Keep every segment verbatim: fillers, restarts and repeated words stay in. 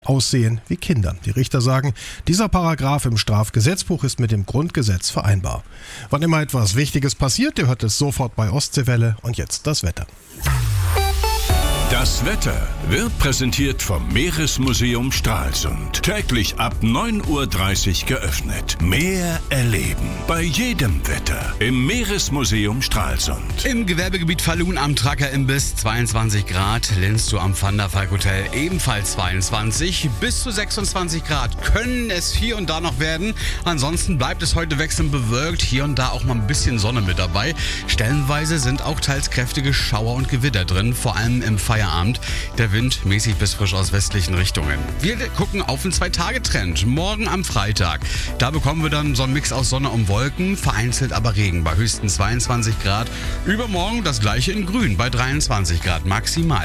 aussehen wie Kinder. Die Richter sagen, dieser Paragraph im Strafgesetzbuch ist mit dem Grundgesetz vereinbar. Wann immer etwas Wichtiges passiert, ihr hört es sofort bei Ostseewelle. Und jetzt das Wetter. Das Wetter wird präsentiert vom Meeresmuseum Stralsund. Täglich ab neun Uhr dreißig geöffnet. Meer erleben. Bei jedem Wetter. Im Meeresmuseum Stralsund. Im Gewerbegebiet Falun am Tracker Imbiss zweiundzwanzig Grad. Linz am Van der Valk Hotel ebenfalls zweiundzwanzig. Bis zu sechsundzwanzig Grad können es hier und da noch werden. Ansonsten bleibt es heute wechselnd bewölkt. Hier und da auch mal ein bisschen Sonne mit dabei. Stellenweise sind auch teils kräftige Schauer und Gewitter drin. Vor allem im Feierabend. Der Wind mäßig bis frisch aus westlichen Richtungen. Wir gucken auf den Zwei-Tage-Trend. Morgen am Freitag. Da bekommen wir dann so einen Mix aus Sonne und Wolken, vereinzelt aber Regen bei höchstens zweiundzwanzig Grad. Übermorgen das gleiche in Grün bei dreiundzwanzig Grad maximal.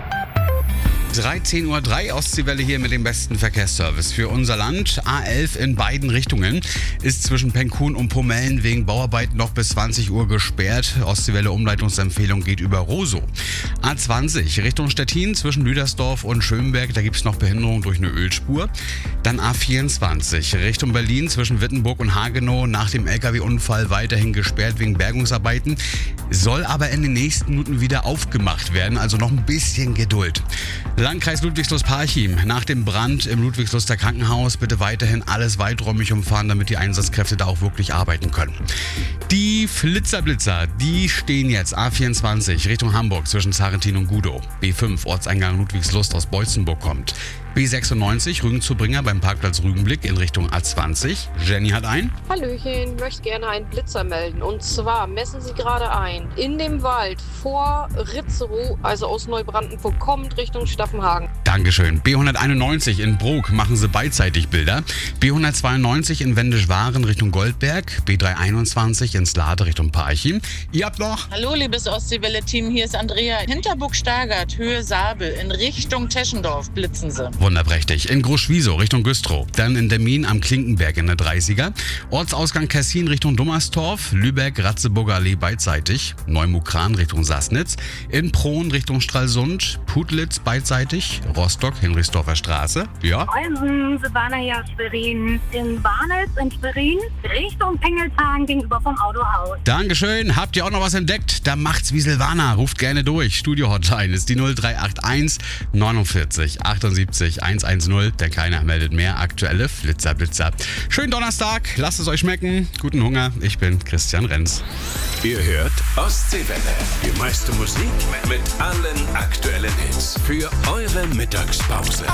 dreizehn Uhr drei Ostseewelle hier mit dem besten Verkehrsservice für unser Land. A elf in beiden Richtungen ist zwischen Penkhuhn und Pomellen wegen Bauarbeiten noch bis zwanzig Uhr gesperrt. Ostseewelle Umleitungsempfehlung geht über Rosow. A zwanzig Richtung Stettin zwischen Lüdersdorf und Schönberg, da gibt es noch Behinderung durch eine Ölspur. Dann A vierundzwanzig Richtung Berlin zwischen Wittenburg und Hagenow nach dem L K W-Unfall weiterhin gesperrt wegen Bergungsarbeiten. Soll aber in den nächsten Minuten wieder aufgemacht werden, also noch ein bisschen Geduld. Landkreis Ludwigslust-Parchim. Nach dem Brand im Ludwigsluster Krankenhaus bitte weiterhin alles weiträumig umfahren, damit die Einsatzkräfte da auch wirklich arbeiten können. Die Flitzerblitzer, die stehen jetzt A vierundzwanzig Richtung Hamburg zwischen Zarentin und Gudow. B fünf Ortseingang Ludwigslust aus Beutzenburg kommt. B sechsundneunzig Rügen-Zubringer beim Parkplatz Rügenblick in Richtung A zwanzig. Jenny hat ein. Hallöchen, möchte gerne einen Blitzer melden. Und zwar messen Sie gerade ein. In dem Wald vor Ritzerow, also aus Neubrandenburg kommend Richtung Staffenhagen. Dankeschön. B hunderteinundneunzig in Brok machen Sie beidseitig Bilder. B hundertzweiundneunzig in Wendisch-Waren Richtung Goldberg. B dreihunderteinundzwanzig in Slade Richtung Parchim. Ihr habt noch? Hallo, liebes Ostseewelle-Team, hier ist Andrea. Hinterburg-Stargard, Höhe Sabel in Richtung Teschendorf blitzen Sie. Wunderprächtig. In Großschwiesow Richtung Güstrow. Dann in Demmin am Klinkenberg in der dreißiger. Ortsausgang Kessin Richtung Dummerstorf. Lübeck, Ratzeburger Allee beidseitig. Neumukran Richtung Sassnitz. In Prohn Richtung Stralsund. Putlitz beidseitig. Rostock, Hinrichsdorfer Straße. Ja. Eusen, Silvana hier Schwerin. In Barnitz in Schwerin. Richtung Pengelshagen gegenüber vom Autohaus. Dankeschön. Habt ihr auch noch was entdeckt? Da macht's wie Silvana. Ruft gerne durch. Studio-Hotline ist die null drei acht eins neunundvierzig achtundsiebzig hundertzehn. Der Kleine meldet mehr aktuelle Flitzerblitzer. Schönen Donnerstag, lasst es euch schmecken. Guten Hunger, ich bin Christian Renz. Ihr hört Ostseewelle. Die meiste Musik mit allen aktuellen Hits. Für eure Mittagspause.